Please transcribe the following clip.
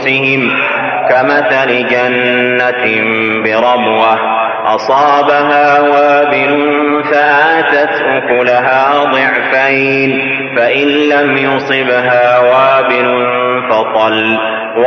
أنفسهم كمثل جنة بربوة أصابها وابل فآتت أكلها ضعفين فإن لم يصبها وابل فطل